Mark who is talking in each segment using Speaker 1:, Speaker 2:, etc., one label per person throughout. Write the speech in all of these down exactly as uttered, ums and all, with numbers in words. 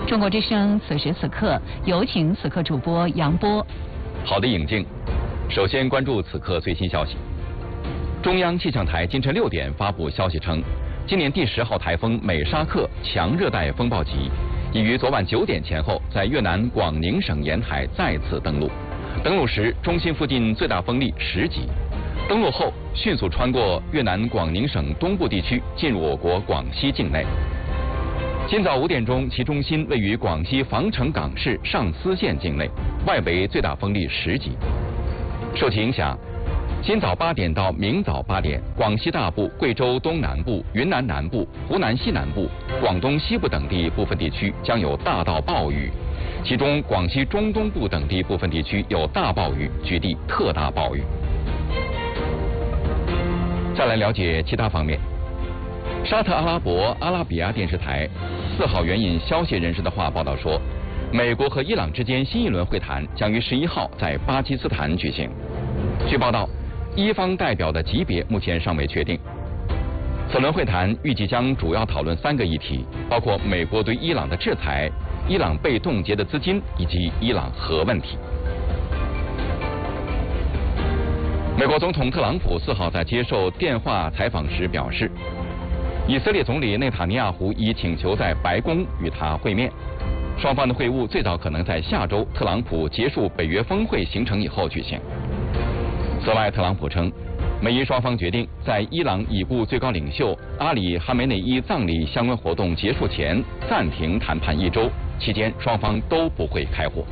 Speaker 1: 中国之声此时此刻有请此刻主播杨波。
Speaker 2: 好的，颖静。首先关注此刻最新消息。中央气象台今晨六点发布消息称，今年第十号台风美沙克强热带风暴级已于昨晚九点前后在越南广宁省沿海再次登陆。登陆时，中心附近最大风力十级。登陆后，迅速穿过越南广宁省东部地区，进入我国广西境内。今早五点钟，其中心位于广西防城港市上思县境内，外围最大风力十级。受其影响，今早八点到明早八点，广西大部、贵州东南部、云南南部、湖南西南部、广东西部等地部分地区将有大到暴雨，其中广西中东部等地部分地区有大暴雨，局地特大暴雨。再来了解其他方面。沙特阿拉伯阿拉比亚电视台四号援引消息人士的话报道说，美国和伊朗之间新一轮会谈将于十一号在巴基斯坦举行。据报道，伊方代表的级别目前尚未确定。此轮会谈预计将主要讨论三个议题，包括美国对伊朗的制裁、伊朗被冻结的资金以及伊朗核问题。美国总统特朗普四号在接受电话采访时表示，以色列总理内塔尼亚胡已请求在白宫与他会面，双方的会晤最早可能在下周特朗普结束北约峰会行程以后举行。此外，特朗普称，美伊双方决定在伊朗已故最高领袖阿里哈梅内伊葬礼相关活动结束前暂停谈判一周，期间双方都不会开火。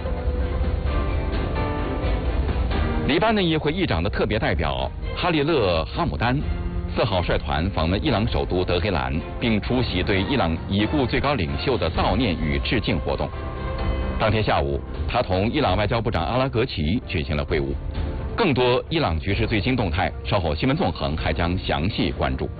Speaker 2: 黎巴嫩议会议长的特别代表哈利勒·哈姆丹四号率团访问伊朗首都德黑兰，并出席对伊朗已故最高领袖的悼念与致敬活动。当天下午，他同伊朗外交部长阿拉格齐举行了会晤。更多伊朗局势最新动态，稍后新闻纵横还将详细关注。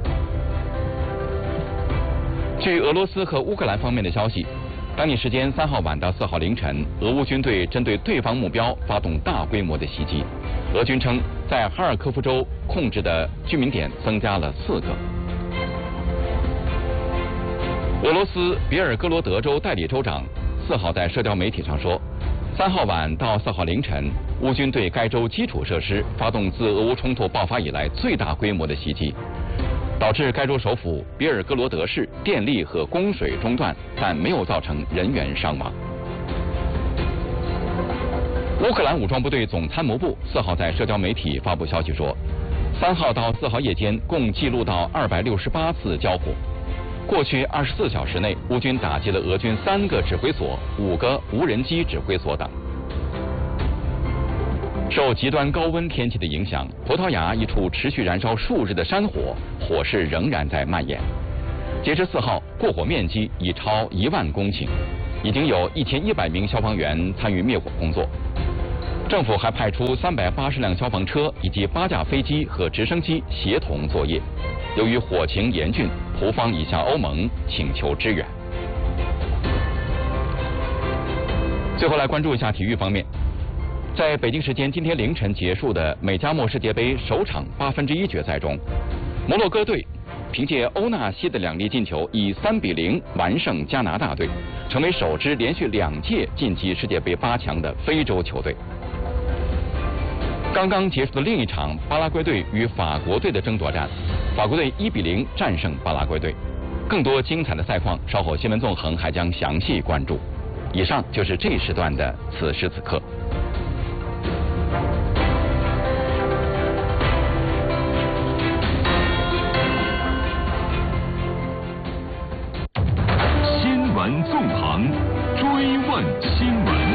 Speaker 2: 据俄罗斯和乌克兰方面的消息，当地时间三号晚到四号凌晨，俄乌军队针对对方目标发动大规模的袭击。俄军称，在哈尔科夫州控制的居民点增加了四个。俄罗斯别尔哥罗德州代理州长四号在社交媒体上说，三号晚到四号凌晨，乌军对该州基础设施发动自俄乌冲突爆发以来最大规模的袭击，导致该州首府别尔哥罗德市电力和供水中断，但没有造成人员伤亡。乌克兰武装部队总参谋部四号在社交媒体发布消息说，三号到四号夜间共记录到二百六十八次交火。过去二十四小时内，乌军打击了俄军三个指挥所、五个无人机指挥所等。受极端高温天气的影响，葡萄牙一处持续燃烧数日的山火，火势仍然在蔓延。截至四号，过火面积已超一万公顷，已经有一千一百名消防员参与灭火工作。政府还派出三百八十辆消防车以及八架飞机和直升机协同作业。由于火情严峻，葡方已向欧盟请求支援。最后来关注一下体育方面。在北京时间今天凌晨结束的美加墨世界杯首场八分之一决赛中，摩洛哥队凭借欧纳西的两粒进球，以三比零完胜加拿大队，成为首支连续两届晋级世界杯八强的非洲球队。刚刚结束的另一场巴拉圭队与法国队的争夺战，法国队一比零战胜巴拉圭队。更多精彩的赛况，稍后新闻纵横还将详细关注。以上就是这时段的此时此刻。
Speaker 3: 新闻纵横，追问新闻。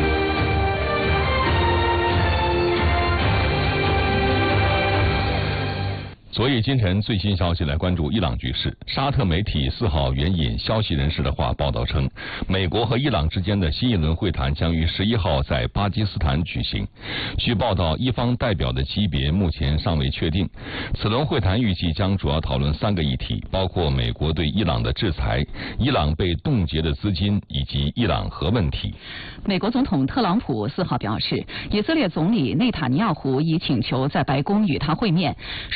Speaker 4: 所以今晨最新消息来关注伊朗局势。沙特媒体四号援引消息人士的话报道称，美国和伊朗之间的新一轮会谈将于十一号在巴基斯坦举行。据报道，伊方代表的级别目前尚未确定。此轮会谈预计将主要讨论三个议题，包括美国对伊朗的制裁、伊朗被冻结的资金以及伊朗核问题。
Speaker 1: 美国总统特朗普四号表示，以色列总理内塔尼亚胡已请求在白宫与他会面，双方会晤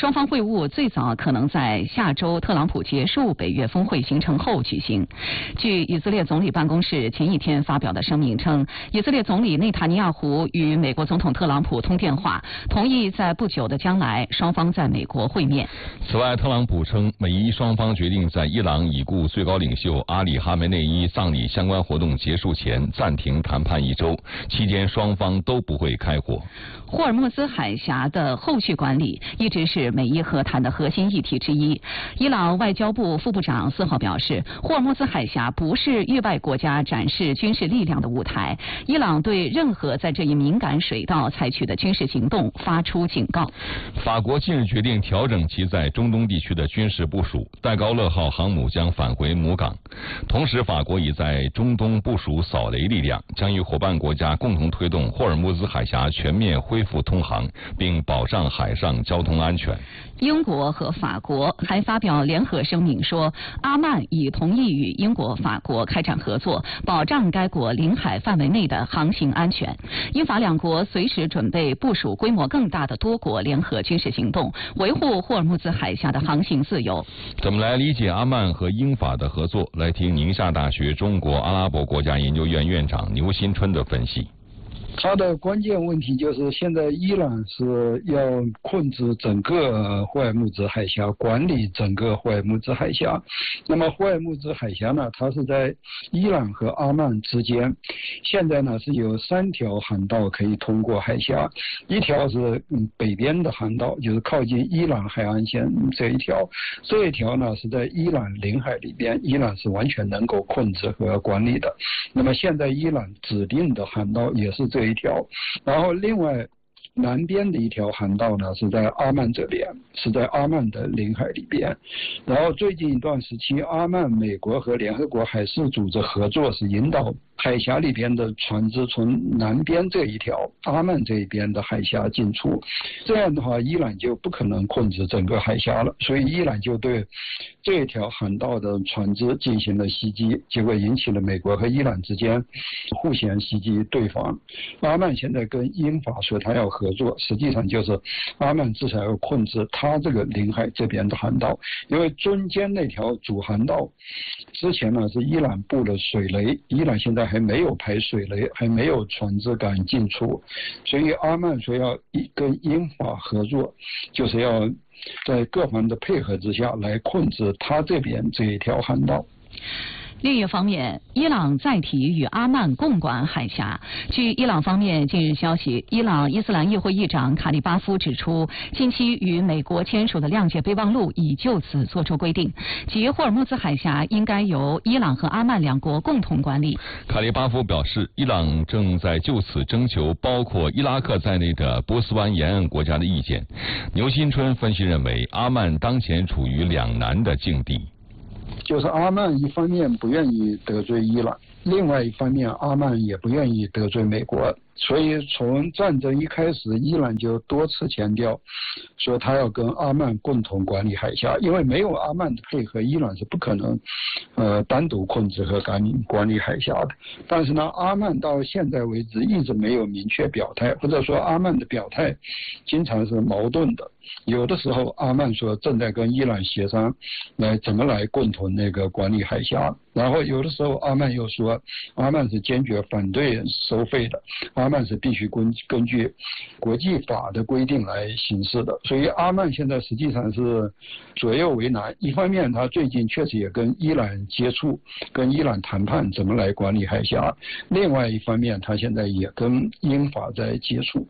Speaker 1: 务最早可能在下周特朗普结束北约峰会行程后举行。据以色列总理办公室前一天发表的声明称，以色列总理内塔尼亚胡与美国总统特朗普通电话，同意在不久的将来双方在美国会面。
Speaker 4: 此外，特朗普称，美伊双方决定在伊朗已故最高领袖阿里哈梅内伊葬礼相关活动结束前暂停谈判一周，期间双方都不会开火。
Speaker 1: 霍尔木兹海峡的后续管理一直是美伊和谈的核心议题之一。伊朗外交部副部长四号表示，霍尔木兹海峡不是域外国家展示军事力量的舞台，伊朗对任何在这一敏感水道采取的军事行动发出警告。
Speaker 4: 法国近日决定调整其在中东地区的军事部署，戴高乐号航母将返回母港。同时，法国已在中东部署扫雷力量，将与伙伴国家共同推动霍尔木兹海峡全面恢复通航，并保障海上交通安全。
Speaker 1: 英国和法国还发表联合声明说，阿曼已同意与英国、法国开展合作，保障该国领海范围内的航行安全。英法两国随时准备部署规模更大的多国联合军事行动，维护霍尔木兹海峡的航行自由。
Speaker 4: 怎么来理解阿曼和英法的合作？来听宁夏大学中国阿拉伯国家研究院院长牛新春的分析。
Speaker 5: 它的关键问题就是现在伊朗是要控制整个霍尔木兹海峡，管理整个霍尔木兹海峡。那么霍尔木兹海峡呢，它是在伊朗和阿曼之间，现在呢是有三条航道可以通过海峡，一条是嗯北边的航道，就是靠近伊朗海岸线这一条，这一条呢是在伊朗领海里边，伊朗是完全能够控制和管理的。那么现在伊朗指定的航道也是这一条，然后另外南边的一条航道呢是在阿曼这边，是在阿曼的领海里边。然后最近一段时期，阿曼、美国和联合国海事组织合作，是引导海峡里边的船只从南边这一条阿曼这一边的海峡进出，这样的话伊朗就不可能控制整个海峡了，所以伊朗就对这一条航道的船只进行了袭击，结果引起了美国和伊朗之间互相袭击对方。阿曼现在跟英法说他要合作，实际上就是阿曼至少要控制他这个领海这边的航道，因为中间那条主航道之前呢是伊朗布了水雷，伊朗现在还没有排水雷，还没有船只敢进出，所以阿曼说要跟英法合作，就是要在各方的配合之下来控制他这边这一条航道。
Speaker 1: 另一方面，伊朗再提与阿曼共管海峡。据伊朗方面近日消息，伊朗伊斯兰议会议长卡利巴夫指出，近期与美国签署的谅解备忘录已就此作出规定，即霍尔木兹海峡应该由伊朗和阿曼两国共同管理。
Speaker 4: 卡利巴夫表示，伊朗正在就此征求包括伊拉克在内的波斯湾沿岸国家的意见。牛新春分析认为，阿曼当前处于两难的境地。
Speaker 5: 就是阿曼一方面不愿意得罪伊朗，另外一方面阿曼也不愿意得罪美国，所以从战争一开始，伊朗就多次强调说他要跟阿曼共同管理海峡，因为没有阿曼的配合，伊朗是不可能呃单独控制和管理管理海峡的。但是呢，阿曼到现在为止一直没有明确表态，或者说阿曼的表态经常是矛盾的。有的时候阿曼说正在跟伊朗协商来怎么来共同那个管理海峡，然后有的时候阿曼又说阿曼是坚决反对收费的，阿曼是必须根根据国际法的规定来行事的，所以阿曼现在实际上是左右为难。一方面他最近确实也跟伊朗接触，跟伊朗谈判怎么来管理海峡，另外一方面他现在也跟英法在接触。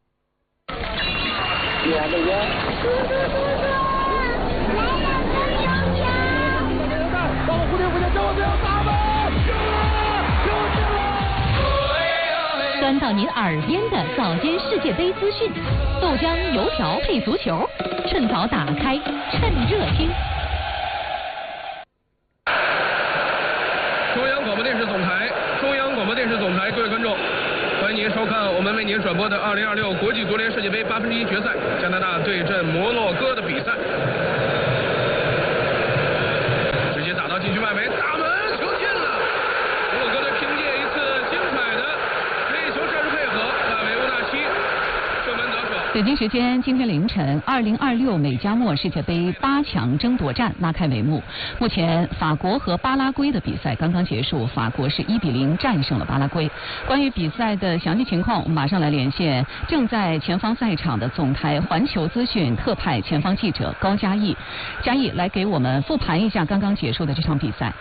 Speaker 1: 钻到您耳边的早间世界杯资讯，豆浆油条配足球，趁早打开，趁热听。
Speaker 6: 中央广播电视总台，中央广播电视总台，各位观众，欢迎您收看我们为您转播的二零二六国际足联世界杯八分之一决赛，加拿大对阵摩洛哥的比赛。直接打到禁区外围，大门球进了！摩洛哥队凭借一次精彩的内球战术配合，拉维乌纳西射门得手。
Speaker 1: 北京时间今天凌晨，二零二六美加墨世界杯八强争夺战拉开帷幕。目前，法国和巴拉圭的比赛刚刚结束，法国是一比零战胜了巴拉圭。关于比赛的详细情况，我们马上来连线正在前方赛场的总台环球资讯特派前方记者高嘉毅。嘉毅来给我们复盘一下刚刚结束的这场比赛。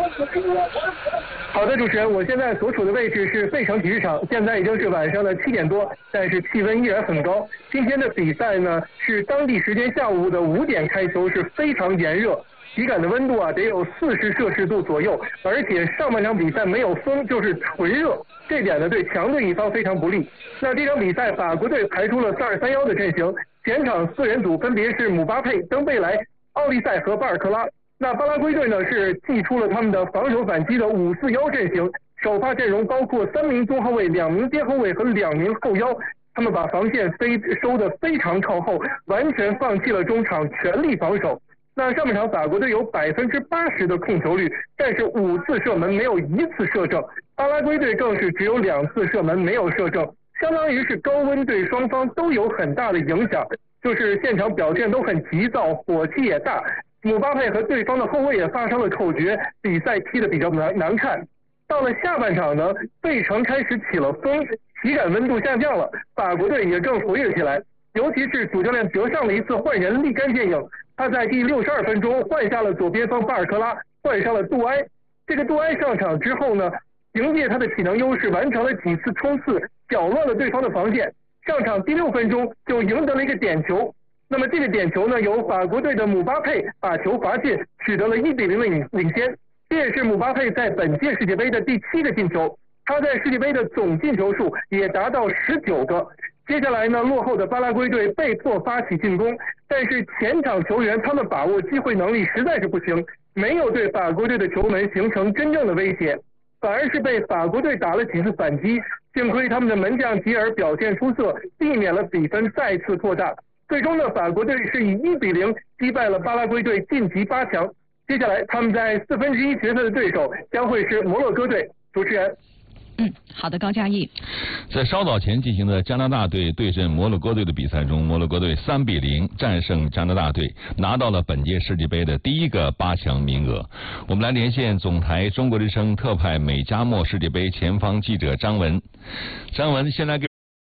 Speaker 7: 好的，主持人，我现在所处的位置是费城体育场，现在已经是晚上的七点多，但是气温依然很高。今天的比赛呢是当地时间下午的五点开球，是非常炎热，体感的温度啊得有四十摄氏度左右，而且上半场比赛没有风，就是纯热，这点呢对强队一方非常不利。那这场比赛法国队排出了三二三一的阵型，前场四人组分别是姆巴佩、登贝莱、奥利塞和巴尔克拉。那巴拉圭队呢是祭出了他们的防守反击的五四一阵型，首发阵容包括三名中后卫、两名边后卫和两名后腰，他们把防线非收得非常靠后，完全放弃了中场，全力防守。那上半场法国队有百分之八十的控球率，但是五次射门没有一次射正，巴拉圭队更是只有两次射门没有射正，相当于是高温对双方都有很大的影响，就是现场表现都很急躁，火气也大。姆巴佩和对方的后卫也发生了口角，比赛踢得比较难难看。到了下半场呢，费城开始起了风，体感温度下降了，法国队也更活跃起来。尤其是主教练德尚的一次换人立竿见影，他在第六十二分钟换下了左边锋巴尔克拉，换上了杜埃。这个杜埃上场之后呢，凭借他的体能优势完成了几次冲刺，搅乱了对方的防线。上场第六分钟就赢得了一个点球。那么这个点球呢，由法国队的姆巴佩把球罚进，取得了一比零的领领先。这也是姆巴佩在本届世界杯的第七个进球，他在世界杯的总进球数也达到十九个。接下来呢，落后的巴拉圭队被迫发起进攻，但是前场球员他们把握机会能力实在是不行，没有对法国队的球门形成真正的威胁，反而是被法国队打了几次反击。幸亏他们的门将吉尔表现出色，避免了比分再次扩大。最终呢，法国队是以一比零击败了巴拉圭队，晋级八强。接下来他们在四分之一决赛的对手将会是摩洛哥队。主持人。
Speaker 1: 嗯，好的，高嘉毅。
Speaker 4: 在稍早前进行的加拿大队对阵摩洛哥队的比赛中，摩洛哥队三比零战胜加拿大队，拿到了本届世界杯的第一个八强名额。我们来连线总台中国之声特派美加墨世界杯前方记者张文。张文，先来给